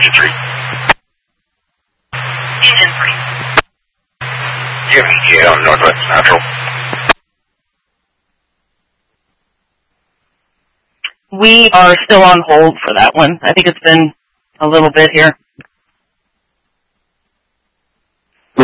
Engine 3. Engine 3. Do you have an ETA on Northwest Natural? We are still on hold for that one. I think it's been a little bit here.